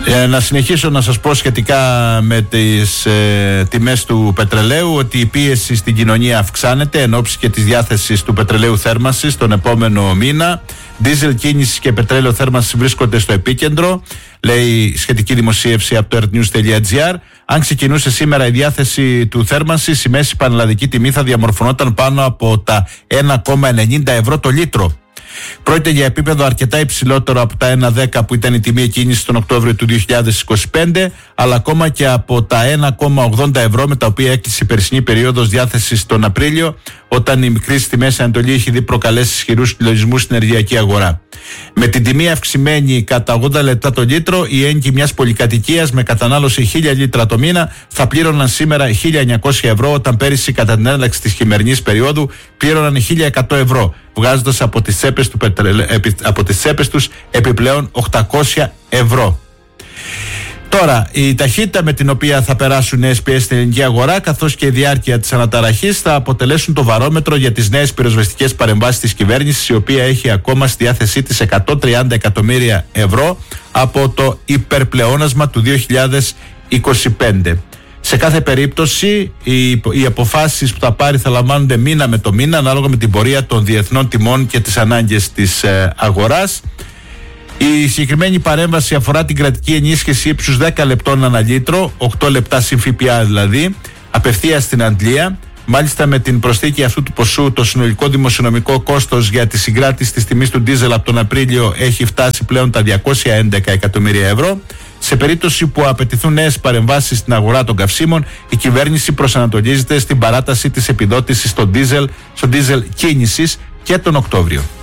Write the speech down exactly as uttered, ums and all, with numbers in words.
Ε, να συνεχίσω να σας πω σχετικά με τις ε, τιμές του πετρελαίου ότι η πίεση στην κοινωνία αυξάνεται εν ώψη και της διάθεσης του πετρελαίου θέρμανσης τον επόμενο μήνα. Δίζελ κίνησης και πετρέλαιο θέρμανσης βρίσκονται στο επίκεντρο, λέει σχετική δημοσίευση από το earthnews τελεία gr. Αν ξεκινούσε σήμερα η διάθεση του θέρμανσης, η μέση πανελλαδική τιμή θα διαμορφωνόταν πάνω από τα ένα κόμμα ενενήντα ευρώ το λίτρο. Πρόκειται για επίπεδο αρκετά υψηλότερο από τα ένα κόμμα δέκα που ήταν η τιμή εκκίνησης τον Οκτώβριο του δύο χιλιάδες είκοσι πέντε, αλλά ακόμα και από τα ένα κόμμα ογδόντα ευρώ με τα οποία έκλεισε η περσινή περίοδος διάθεσης τον Απρίλιο, όταν η κρίση στη Μέση Ανατολή έχει δει προκαλέσει ισχυρούς συλλογισμούς στην ενεργειακή αγορά. Με την τιμή αυξημένη κατά ογδόντα λεπτά το λίτρο, οι έγκυοι μιας πολυκατοικίας με κατανάλωση χίλια λίτρα το μήνα θα πλήρωναν σήμερα χίλια εννιακόσια ευρώ, όταν πέρυσι κατά την έναρξη της χειμερινής περίοδου πλήρωναν χίλια εκατό ευρώ, βγάζοντας από τις τσέπες, του πετρελαίου, από τις τσέπες τους επιπλέον οκτακόσια ευρώ. Τώρα, η ταχύτητα με την οποία θα περάσουν νέες πιέσεις στην ελληνική αγορά, καθώς και η διάρκεια της αναταραχής, θα αποτελέσουν το βαρόμετρο για τις νέες πυροσβεστικές παρεμβάσεις της κυβέρνησης, η οποία έχει ακόμα στη διάθεσή της εκατόν τριάντα εκατομμύρια ευρώ από το υπερπλεόνασμα του δύο χιλιάδες είκοσι πέντε. Σε κάθε περίπτωση, οι, οι αποφάσεις που θα πάρει θα λαμβάνονται μήνα με το μήνα, ανάλογα με την πορεία των διεθνών τιμών και τις ανάγκες της ε, αγοράς. Η συγκεκριμένη παρέμβαση αφορά την κρατική ενίσχυση ύψους δέκα λεπτών ανά λίτρο, οκτώ λεπτά συν ΦΠΑ δηλαδή, απευθείας στην Αντλία. Μάλιστα, με την προσθήκη αυτού του ποσού, το συνολικό δημοσιονομικό κόστος για τη συγκράτηση της τιμής του ντίζελ από τον Απρίλιο έχει φτάσει πλέον τα διακόσια έντεκα εκατομμύρια ευρώ. Σε περίπτωση που απαιτηθούν νέες παρεμβάσεις στην αγορά των καυσίμων, η κυβέρνηση προσανατολίζεται στην παράταση της επιδότησης στο ντίζελ, στο ντίζελ κίνησης και τον Οκτώβριο.